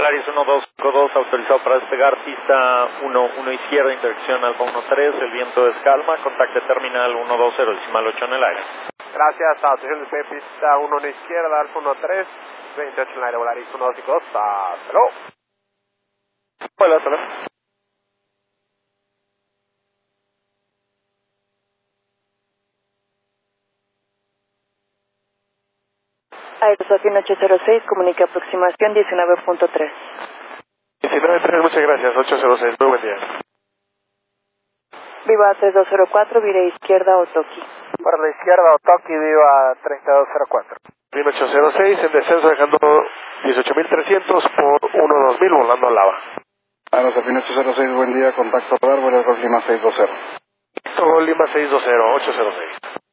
Volaris 1252, autorizado para despegar, pista 1 izquierda, intersección Alfa 13, el viento es calma, contacte terminal 120.8 en el aire. Gracias, autorización de pista 1 izquierda, Alfa 13, 28 en el aire, Volaris 1252, hasta luego. Hola, hasta luego. Aerosafin 806, comunica aproximación 19.3. 19.3, muchas gracias, 806, muy buen día. Viva 3204, vire izquierda Otoki. Para la izquierda, Otoki, viva 3204. 1806, en descenso dejando 18.300 por 12000, volando a Lava. Aerosafin 806, buen día, contacto radar, vuelo Golf Lima 620. Lima 620, 806.